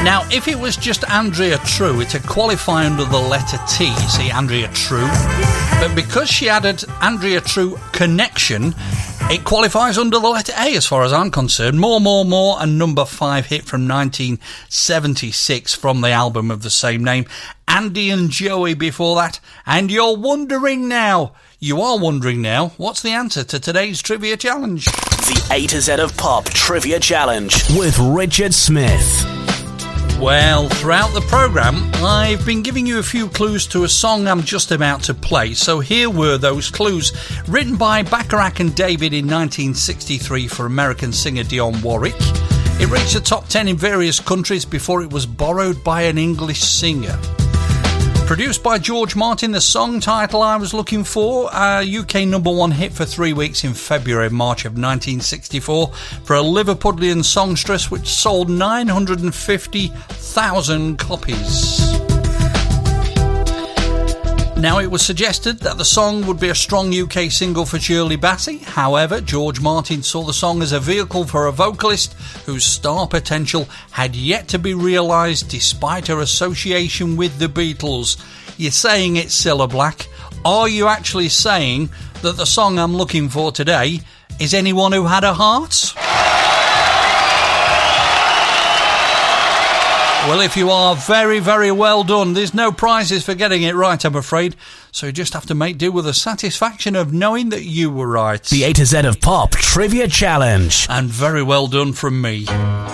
Now, if it was just Andrea True, it'd qualify under the letter T, you see, Andrea True. But because she added Andrea True Connection, it qualifies under the letter A as far as I'm concerned. More, and number 5 hit from 1976 from the album of the same name. Andy and Joey before that. And you are wondering now, what's the answer to today's Trivia Challenge? The A to Z of Pop Trivia Challenge with Richard Smith. Well, throughout the programme, I've been giving you a few clues to a song I'm just about to play, so here were those clues. Written by Bacharach and David in 1963 for American singer Dionne Warwick. It reached the top 10 in various countries before it was borrowed by an English singer. Produced by George Martin, the song title I was looking for, a UK number 1 hit for 3 weeks in February and March of 1964 for a Liverpudlian songstress which sold 950,000 copies. Now, it was suggested that the song would be a strong UK single for Shirley Bassey. However, George Martin saw the song as a vehicle for a vocalist whose star potential had yet to be realised despite her association with the Beatles. You're saying it's Cilla Black. Are you actually saying that the song I'm looking for today is Anyone Who Had a Heart? Well, if you are, very, very well done. There's no prizes for getting it right, I'm afraid. So you just have to make do with the satisfaction of knowing that you were right. The A to Z of Pop Trivia Challenge. And very well done from me.